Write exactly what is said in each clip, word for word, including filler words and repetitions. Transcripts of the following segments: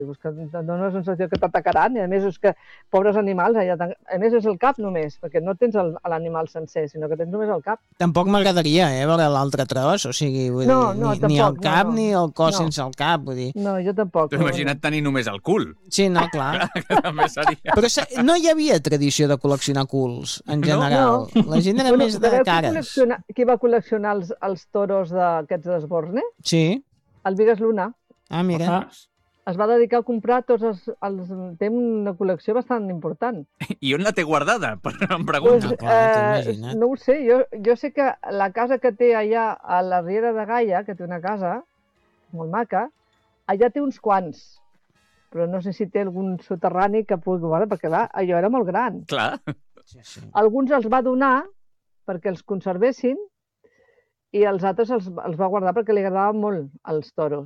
És que dona la sensació que t'atacaran, i a més és que, pobres animals, allà, a més és el cap només, perquè no tens l'animal sencer, sinó que tens només el cap. Tampoc m'agradaria, eh, veure l'altre tros, o sigui, vull no, dir, no, ni, tampoc, ni el cap no, no. ni el cos no. sense el cap, vull dir. No, jo tampoc. T'ho imagina't tenir només el cul. Sí, no, clar. Que també seria... Però no hi havia tradició de col·leccionar culs, en general. No. La gent era bueno, més de cares. Qui va col·leccionar els, els toros d'aquests d'Esborne? Sí. El Vigas Luna. Ah, mira. Ah. Es va dedicar a comprar tots els... els té una col·lecció bastant important. I on la té guardada? Em pregunto. Pues, eh, no ho sé, jo, jo sé que la casa que té allà a la Riera de Gaia, que té una casa molt maca, allà té uns quants, però no sé si té algun soterrani que pugui guardar, perquè va, allò era molt gran. Clar. Sí, sí. Alguns els va donar perquè els conservessin i els altres els, els va guardar perquè li agradaven molt els toros.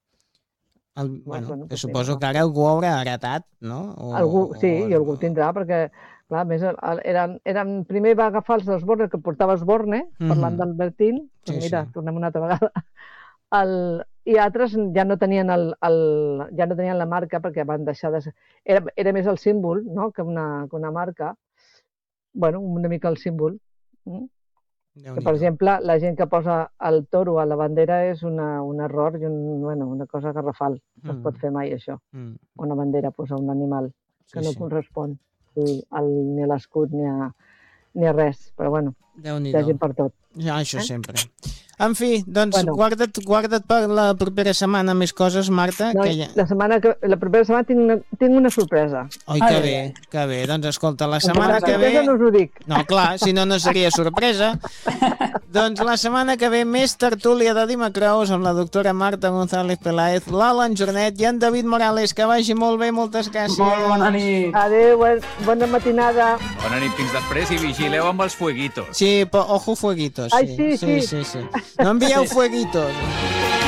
El, bueno, bueno, que pues suposo sí, que ara algú haurà heretat, no? O, algú, sí, o... i algú tindrà, perquè, clar, més, eren, eren, primer va agafar els d'Esborne, que portava Esborne, mm-hmm. parlant del Bertín, sí, mira, sí. tornem una altra vegada, el, i altres ja no tenien el, el, ja no tenien la marca, perquè van deixar de ser, era, era més el símbol, no?, que una, que una marca, bueno, una mica el símbol, mm? Que, per exemple, la gent que posa el toro a la bandera és una, un error i un, bueno, una cosa garrafal. No mm. es pot fer mai, això. Mm. Una bandera posa un animal que sí, no sí. correspon al, ni a l'escut ni, a, ni a res. Però, bueno, hi ha gent per tot. Ja, això eh? sempre. En fi, doncs bueno. guarda't, guarda't per la propera setmana més coses, Marta. No, que ja... la, setmana que, la propera setmana tinc una, tinc una sorpresa. Oi, que bé, que bé. Doncs escolta, la setmana la que ve... no us ho dic. No, clar, si no, no seria sorpresa. Doncs la setmana que ve més tertúlia de Dimecrous amb la doctora Marta González Peláez, l'Alan Jornet i en David Morales. Que vagi molt bé, moltes gràcies. Molt bona nit. Adéu, bona matinada. Bona nit, fins després i vigileu amb els fueguitos. Sí, però ojo fueguitos. Sí. Ai, sí, sí. Sí, sí, sí. No envieu fueguitos.